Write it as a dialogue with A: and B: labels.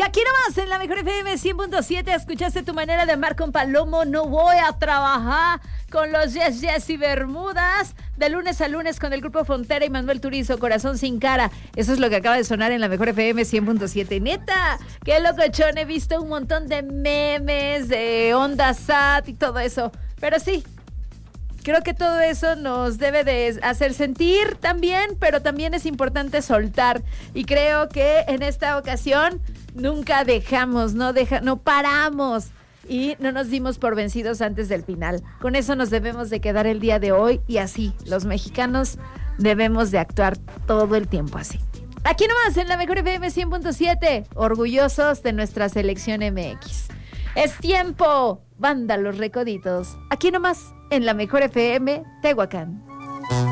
A: Aquí nomás, en la Mejor FM 100.7, escuchaste Tu Manera de Amar con Palomo. No voy a trabajar con los Yes Yes y Bermudas. De lunes a lunes con el Grupo Frontera y Manuel Turizo, Corazón Sin Cara. Eso es lo que acaba de sonar en la Mejor FM 100.7. Neta, qué locochón. He visto un montón de memes, de onda sat y todo eso. Pero sí, creo que todo eso nos debe de hacer sentir también, pero también es importante soltar. Y creo que en esta ocasión nunca dejamos, no paramos y no nos dimos por vencidos antes del final. Con eso nos debemos de quedar el día de hoy y así, los mexicanos debemos de actuar todo el tiempo así. Aquí nomás en la Mejor FM 100.7, orgullosos de nuestra selección MX. Es tiempo, banda Los Recoditos. Aquí nomás en la Mejor FM Tehuacán.